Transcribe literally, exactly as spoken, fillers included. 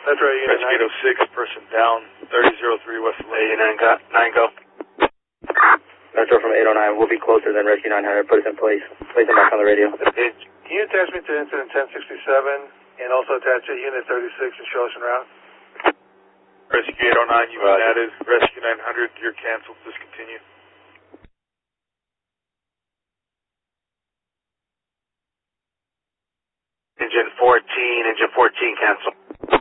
That's right, Unit Rescue eight oh six, person down, thirty oh three West Lane. nine go. nine go. Metro from eight oh nine, we'll be closer than Rescue nine hundred. Put us in place. Place him back on the radio. Can you attach me to incident ten sixty-seven and also attach to Unit thirty-six and show us en route? Rescue eight oh nine, you right. Added. Rescue nine hundred, you're canceled. Discontinue. Engine fourteen, engine fourteen, cancel.